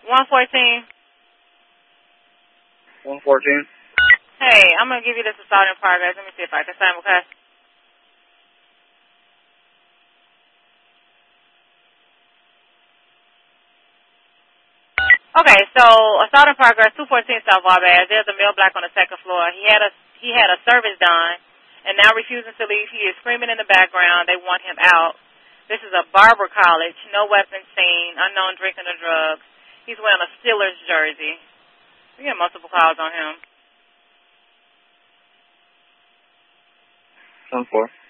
114. 114. Hey, I'm going to give you this assault in progress. Let me see if I can sign, okay? Okay, so assault in progress, 214 South Wabash. There's a male black on the second floor. He had a service done and now refusing to leave. He is screaming in the background. They want him out. This is a Barber College, no weapons seen, unknown drinking or drugs. He's wearing a Steelers jersey. We got multiple calls on him. 10-4.